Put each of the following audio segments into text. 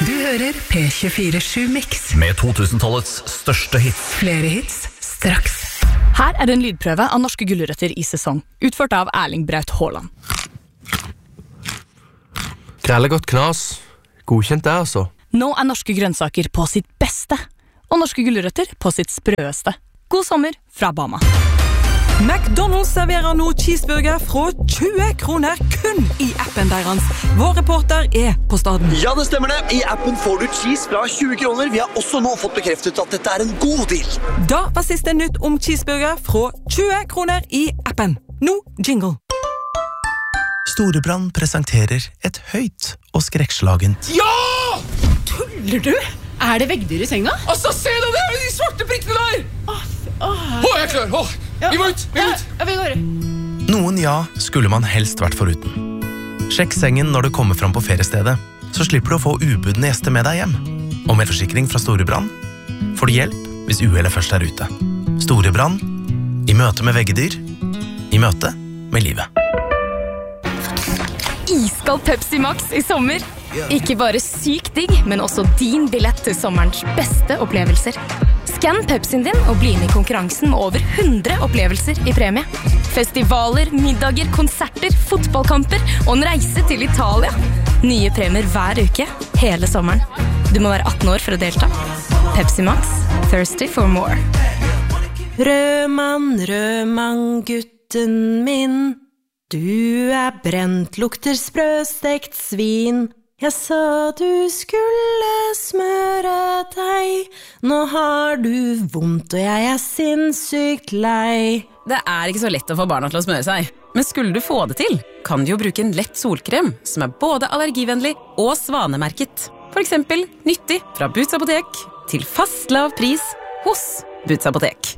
Du hører P24-7 Mix. Med 2000-tallets største hits. Flere hits, straks. Her en lydprøve av norske gulrøtter i sesong, utført av Erling Braut Haaland. Grellegodt knas. Godkjent det, altså. Nå norske grønnsaker på sitt beste, og norske gulrøtter på sitt sprøeste. God sommer fra Bama. McDonald's serverer nå cheeseburger fra 20 kroner kun i appen deres. Vår reporter på staden. Ja, det stemmer det. I appen får du cheese fra 20 kroner. Vi har også nå fått bekreftet at dette en god deal. Da var siste nytt om cheeseburger fra 20 kroner i appen. Nå jingle. Storebrand presenterer et høyt og skrekkslagent. Ja! Tuller du? Det veggdyr i senga? Altså, se deg der, de svarte prikkene der! Jeg er klar, vi må ut, vi går. Noen skulle man helst vært foruten. Sjekk sengen når du kommer fram på feriestedet, så slipper du å få ubudne gjester med deg hjem. Og med forsikring fra Storebrand får du hjelp hvis uhellet først ute. Storebrand, i møte med veggedyr, i møte med livet. Iskald Pepsi Max i sommer. Ikke bare sykt digg, men også din billett til sommerens beste opplevelser. Skann Pepsien din og bli med i konkurransen med over 100 opplevelser i premie. Festivaler, middager, konserter, fotballkamper og en reise til Italia. Nye premier hver uke, hele sommeren. Du må være 18 år for å delta. Pepsi Max, thirsty for more. Rødmann, gutten min. Du brent, lukter sprøstekt svin. Jeg sa du skulle smøre deg. Nå har du vondt, og jeg sinnssykt lei. Det ikke så lett å få barna til å smøre seg. Men skulle du få det til, kan du jo bruke en lett solkrem, som både allergivennlig og svanemerket. For eksempel nyttig fra Boots Apotek til fast lav pris hos Boots Apotek.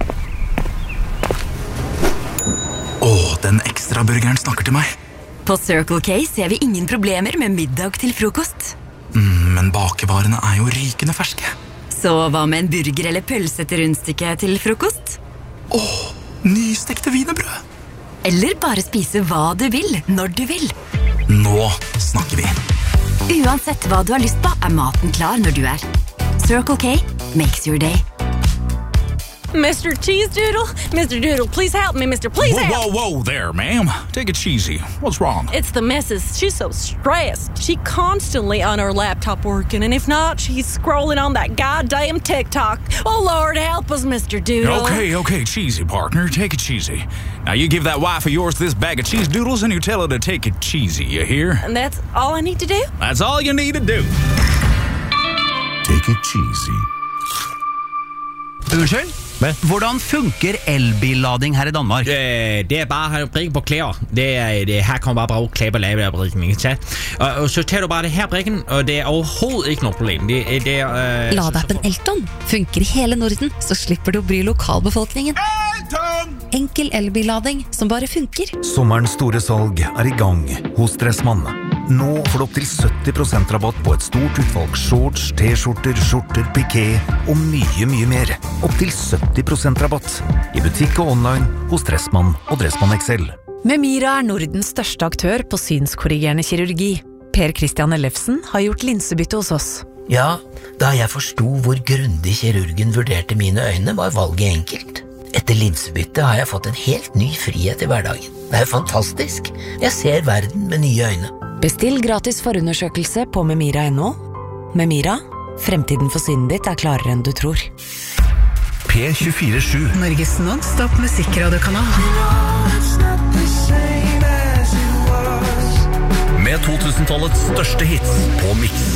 Den ekstra burgeren snakker til meg. På Circle K ser vi ingen problemer med middag til frokost. Men bakevarene jo rykende ferske. Så hva med en burger eller pølse til rundstykke til frokost? Nystekte wienerbrød. Eller bare spise hva du vil, når du vil. Nå snakker vi. Uansett hva du har lyst på, maten klar når du Circle K makes your day. Mr. Cheese Doodle? Mr. Doodle, please help me, Mr. Please help! Whoa there, ma'am. Take it cheesy. What's wrong? It's the missus. She's so stressed. She constantly on her laptop working, and if not, she's scrolling on that goddamn TikTok. Oh, Lord, help us, Mr. Doodle. Okay, cheesy, partner. Take it cheesy. Now, you give that wife of yours this bag of cheese doodles, and you tell her to take it cheesy, you hear? And that's all I need to do? That's all you need to do. Take it cheesy. Unnskyld? Hvordan funker elbillading her i Danmark? Det bare brikke på klær. Her kan man bare bruge klær på lavebrikken, ikke sant? Og så tager du bare det her brikken, og det overhovedet ikke noe problem. Ladappen Elton funker i hele Norden, så slipper du å bry lokalbefolkningen. Enkel elbillading som bare funker. Sommerens store salg i gang hos Dressmann. Nå får du opp til 70% rabatt på et stort utvalg shorts, t-skjorter, skjorter, piké og mye mer. Opp til 70% rabatt i butikk og online hos Dressmann og Dressmann XL. Memira Nordens største aktør på synskorrigerende kirurgi. Per Christian Ellefsen har gjort linsebytte hos oss. Ja, da jeg forstod hvor grundig kirurgen vurderte mine øyne, var valget enkelt. Etter linsebytte har jeg fått en helt ny frihet i hverdagen. Det fantastisk. Jeg ser verden med nye øyne. Bestill gratis forundersøkelse på memira.no. Memira, fremtiden for synet ditt klarere enn du tror. P24-7 Norges non-stop musikkradiokanal. Med 2000-tallets største hits på Mix.